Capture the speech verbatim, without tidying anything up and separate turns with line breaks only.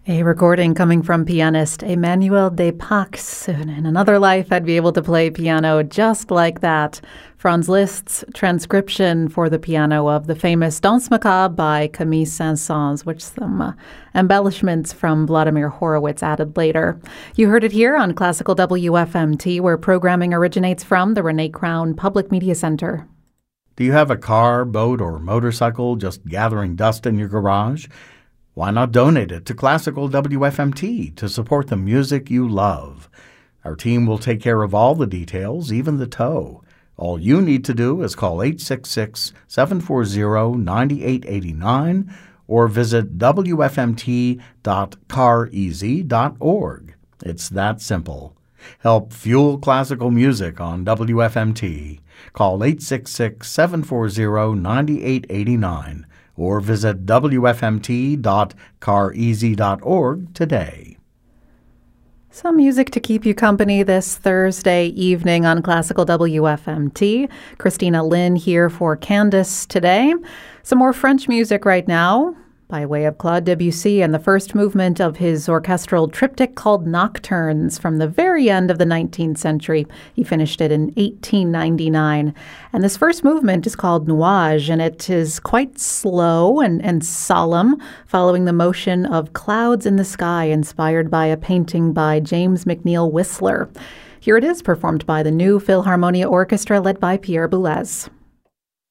A recording coming from pianist Emmanuel Despax. In another life, I'd be able to play piano just like that. Franz Liszt's transcription for the piano of the famous Danse Macabre by Camille Saint-Saëns, which some uh, embellishments from Vladimir Horowitz added later. You heard it here on Classical W F M T, where programming originates from the Renée Crown Public Media Center.
Do you have a car, boat, or motorcycle just gathering dust in your garage? Why not donate it to Classical W F M T to support the music you love? Our team will take care of all the details, even the tow. All you need to do is call eight six six, seven four zero, nine eight eight nine or visit w f m t dot car easy dot org. It's that simple. Help fuel classical music on W F M T. Call eight six six, seven four zero, nine eight eight nine. or visit w f m t dot car easy dot org today.
Some music to keep you company this Thursday evening on Classical W F M T. Christina Lynn here for Candace today. Some more French music right now by way of Claude Debussy and the first movement of his orchestral triptych called Nocturnes from the very end of the nineteenth century. He finished it in eighteen ninety-nine. And this first movement is called Nuage, and it is quite slow and, and solemn, following the motion of clouds in the sky inspired by a painting by James McNeill Whistler. Here it is, performed by the New Philharmonia Orchestra led by Pierre Boulez.